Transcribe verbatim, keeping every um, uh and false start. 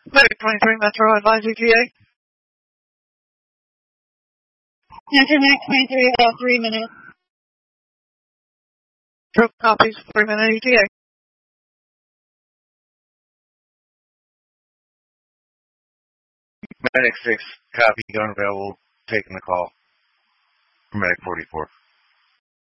Medic twenty-three Metro, advise E T A. Enter Medic twenty-three, about three minutes. Troop copies, three minute E T A. Medic six, copy, gun available, taking the call. Medic forty-four.